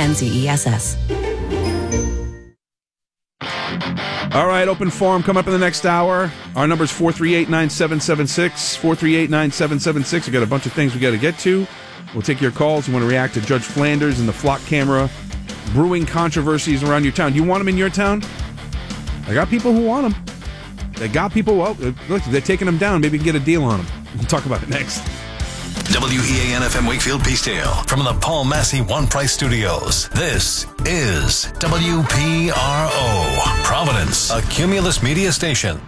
NCESS. All right, open forum coming up in the next hour. Our number is 438-9776, 438-9776. We've got a bunch of things we got to get to. We'll take your calls. You want to react to Judge Flanders and the flock camera brewing controversies around your town. Do you want them in your town? I got people who want them. They got people, well, look, they're taking them down. Maybe we can get a deal on them. We'll talk about it next. WEAN-FM Wakefield Peacedale from the Paul Massey One Price Studios. This is WPRO, Providence, a Cumulus media station.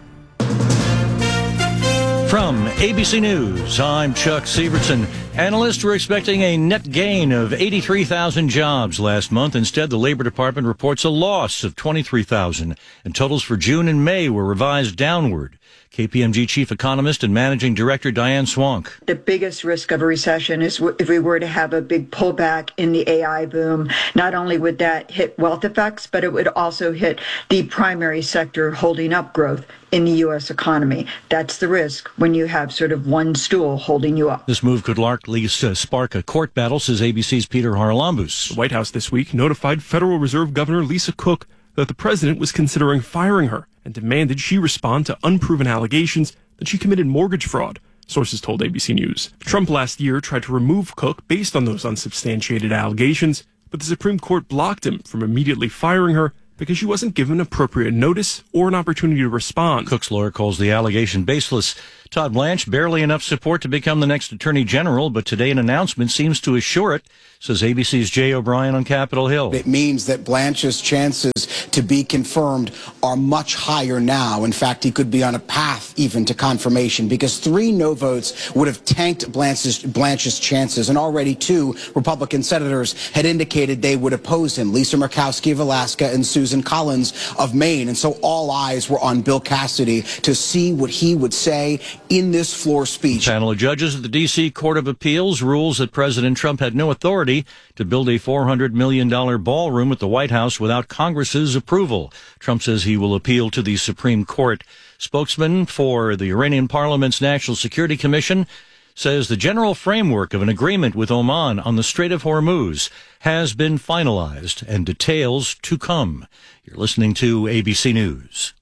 From ABC News, I'm Chuck Sievertson. Analysts were expecting a net gain of 83,000 jobs last month. Instead, the Labor Department reports a loss of 23,000, and totals for June and May were revised downward. KPMG Chief Economist and Managing Director Diane Swank. The biggest risk of a recession is if we were to have a big pullback in the AI boom. Not only would that hit wealth effects, but it would also hit the primary sector holding up growth in the U.S. economy. That's the risk when you have sort of one stool holding you up. This move could likely spark a court battle, says ABC's Peter Haralambous. The White House this week notified Federal Reserve Governor Lisa Cook that the president was considering firing her and demanded she respond to unproven allegations that she committed mortgage fraud, sources told ABC News. Trump last year tried to remove Cook based on those unsubstantiated allegations, but the Supreme Court blocked him from immediately firing her because she wasn't given appropriate notice or an opportunity to respond. Cook's lawyer calls the allegation baseless. Todd Blanche, barely enough support to become the next Attorney General, but today an announcement seems to assure it, says ABC's Jay O'Brien on Capitol Hill. It means that Blanche's chances to be confirmed are much higher now. In fact, he could be on a path even to confirmation because 3 no votes would have tanked Blanche's chances, and already 2 Republican senators had indicated they would oppose him, Lisa Murkowski of Alaska and Susan Collins of Maine. And so all eyes were on Bill Cassidy to see what he would say in this floor speech. A panel of judges at the D.C. Court of Appeals rules that President Trump had no authority to build a $400 million ballroom at the White House without Congress's approval. Trump says he will appeal to the Supreme Court. Spokesman for the Iranian Parliament's National Security Commission says the general framework of an agreement with Oman on the Strait of Hormuz has been finalized and details to come. You're listening to ABC News.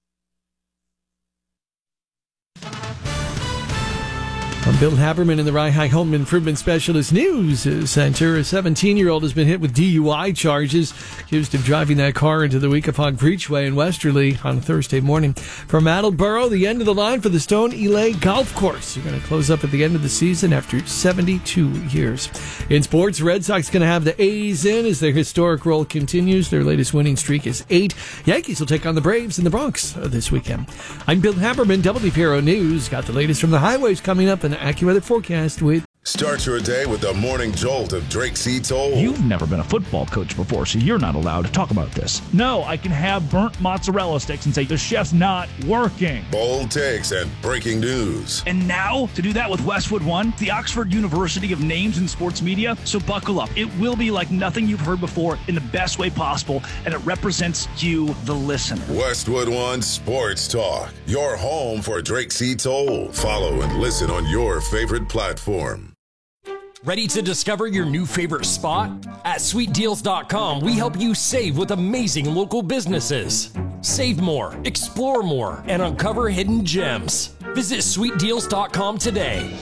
From Bill Haberman in the Rye Home Improvement Specialist News Center, a 17-year-old has been hit with DUI charges, accused of driving that car into the Weekapaug Breachway in Westerly on Thursday morning. From Attleboro, the end of the line for the Stone Elay Golf Course. They're going to close up at the end of the season after 72 years. In sports, Red Sox going to have the A's in as their historic roll continues. Their latest winning streak is 8. Yankees will take on the Braves in the Bronx this weekend. I'm Bill Haberman, WPRO News. Got the latest from the highways coming up and AccuWeather forecast with... Start your day with the morning jolt of Drake C. Toll. You've never been a football coach before, so you're not allowed to talk about this. No, I can have burnt mozzarella sticks and say the chef's not working. Bold takes and breaking news. And now, to do that with Westwood One, the Oxford University of Names in Sports Media. So buckle up. It will be like nothing you've heard before in the best way possible, and it represents you, the listener. Westwood One Sports Talk, your home for Drake C. Toll. Follow and listen on your favorite platform. Ready to discover your new favorite spot? At SweetDeals.com, we help you save with amazing local businesses. Save more, explore more, and uncover hidden gems. Visit SweetDeals.com today.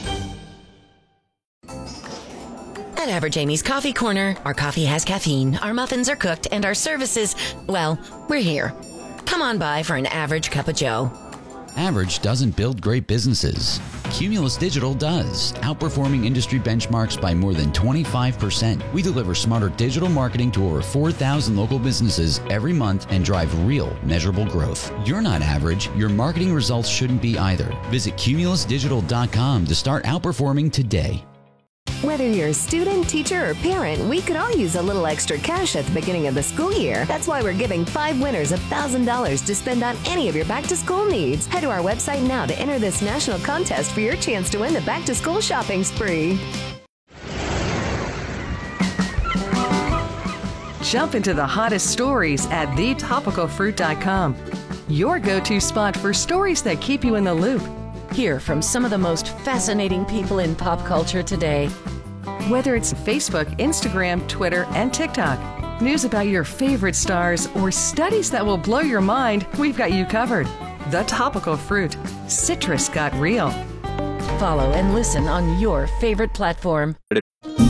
At Average Amy's Coffee Corner, our coffee has caffeine, our muffins are cooked, and our services, well, we're here. Come on by for an average cup of joe. Average doesn't build great businesses. Cumulus Digital does, outperforming industry benchmarks by more than 25%. We deliver smarter digital marketing to over 4,000 local businesses every month and drive real, measurable growth. You're not average. Your marketing results shouldn't be either. Visit CumulusDigital.com to start outperforming today. Whether you're a student, teacher, or parent, we could all use a little extra cash at the beginning of the school year. That's why we're giving 5 winners $1,000 to spend on any of your back-to-school needs. Head to our website now to enter this national contest for your chance to win the back-to-school shopping spree. Jump into the hottest stories at thetopicalfruit.com. Your go-to spot for stories that keep you in the loop. Hear from some of the most fascinating people in pop culture today. Whether it's Facebook, Instagram, Twitter, and TikTok, news about your favorite stars, or studies that will blow your mind, we've got you covered. The Topical Fruit. Citrus got real. Follow and listen on your favorite platform.